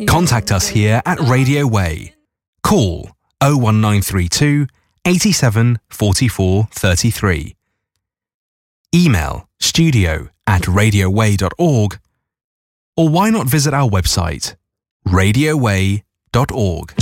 Contact us here at Radio Way. Call 01932 87 44 33. Email studio@radioway.org, or why not visit our website radioway.org.